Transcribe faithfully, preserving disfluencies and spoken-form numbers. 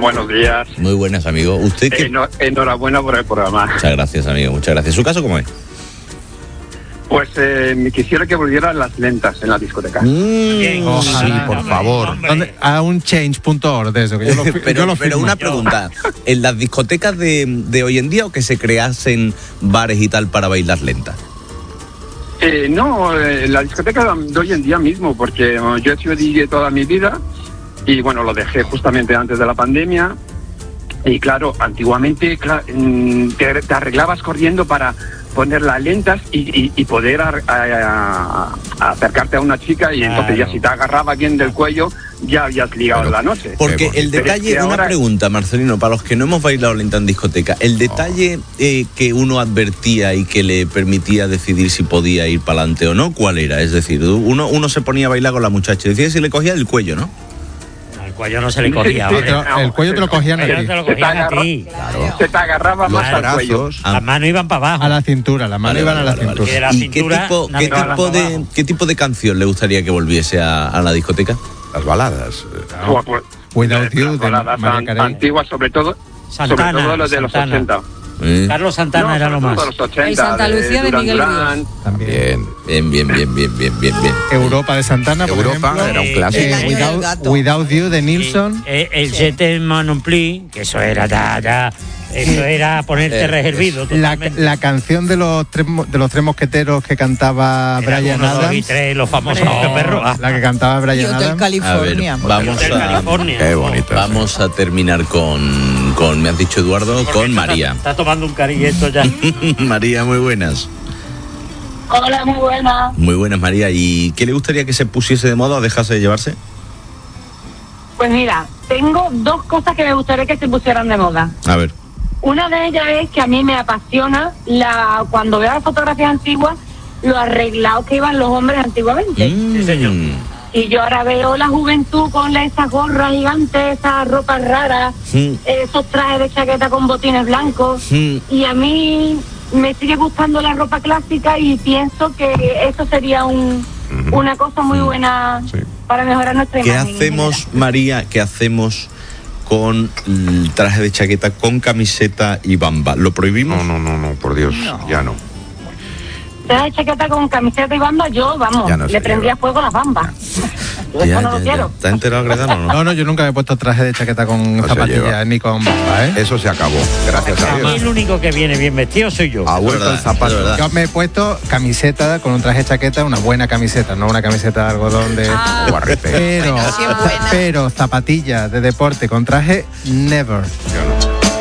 Buenos días. Muy buenas, amigo. ¿Usted qué? Enho- enhorabuena por el programa. Muchas gracias, amigo, muchas gracias. ¿Su caso cómo es? Pues eh, me quisiera que volvieran las lentas en la discoteca. Mm, Ojalá. sí, por favor. ¿Dónde? A un change punto org de eso, que yo lo, fi- Pero, yo lo pero firmo. una pregunta, ¿en las discotecas de, de hoy en día o que se creasen bares y tal para bailar lentas? Eh, no, eh, la discoteca de hoy en día mismo, porque eh, yo he sido D J toda mi vida y bueno, lo dejé justamente antes de la pandemia. Y claro, antiguamente cla- mm, te, te arreglabas corriendo para poner las lentas y, y, y poder ar- a- a- acercarte a una chica y Claro. entonces ya si te agarraba bien del cuello ya habías ligado Pero- la noche. Porque Qué el bonito. detalle, Pero es que una ahora- pregunta, Marcelino, para los que no hemos bailado lenta en discoteca, el detalle eh, que uno advertía y que le permitía decidir si podía ir para adelante o no, ¿cuál era? Es decir, uno, uno se ponía a bailar con la muchacha y decía si le cogía el cuello, ¿no? El cuello no se le cogía, Sí, hombre. sí, Pero el cuello te lo cogían a El cuello ti. te lo Se te cogían a agarra- ti. Se te agarraba Los más al cuello. brazos. Ah, Las manos iban para abajo. A la cintura, las manos Vale, iban vale, a la vale, vale. cintura. Y de la ¿Y qué cintura, tipo, qué, navegaban tipo para de, abajo. qué tipo de canción le gustaría que volviese a, a la discoteca? Las baladas. Buah, pues, Without eh, You, las de baladas María an- Carey. antiguas, sobre todo, Santana, sobre todo los de los Santana. ochenta. ¿Eh? Carlos Santana No, era sobre lo todo más. los ochenta, Y Santa Lucía de Duran Miguel Duran. También. Bien. Bien, bien, bien, bien, bien, bien, bien. Europa de Santana, por Europa ejemplo. era un Eh, clásico. Eh, El año del without, gato. Without You de Nilsson. Eh, el Je t'aime non plus, que eso era ya, ya, eso era ponerte Eh, reservido La, totalmente. la canción de los tres mo- de los tres mosqueteros que cantaba Era Brian uno, dos y Adams. tres, los famosos Hombre. perros. Ah, La que cantaba Y Brian Hotel Adams. A ver, California. vamos Hotel a, California. Qué bonito. vamos a terminar con, con, me has dicho Eduardo, Porque con está- María. Está tomando un cariñeto ya. María, muy buenas. Hola, muy buena. Muy buenas, María. ¿Y qué le gustaría que se pusiese de moda o dejase de llevarse? Pues mira, tengo dos cosas que me gustaría que se pusieran de moda. A ver. Una de ellas es que a mí me apasiona la cuando veo las fotografías antiguas, lo arreglados que iban los hombres antiguamente. Mm. señor. Y yo ahora veo la juventud con la- esas gorras gigantes, esas ropas raras, Mm. esos trajes de chaqueta con botines blancos. Mm. Y a mí me sigue gustando la ropa clásica y pienso que eso sería un, Ujú. una cosa muy buena Sí. para mejorar nuestra ¿Qué imagen. en hacemos, general. María, qué hacemos con el traje de chaqueta, con camiseta y bamba? ¿Lo prohibimos? No, no, no, no, por Dios, ya no. Traje de chaqueta con camiseta y bamba, yo, vamos, Ya no se le prendría lleva. fuego a las bambas. Yo eso Ya, no ya, lo ya. quiero. ¿Está enterado, Gredano, o no? No, no, yo nunca me he puesto traje de chaqueta con No se zapatillas lleva. ni con bamba, ¿eh? Eso se acabó, gracias a A mí Dios. el único que viene bien vestido soy yo. Ha vuelto verdad, el zapato. es verdad. Yo me he puesto camiseta con un traje de chaqueta, una buena camiseta, no una camiseta de algodón de... Ah, Guarrete. Pero, Bueno, sí es buena. pero zapatillas de deporte con traje, never. Yo no.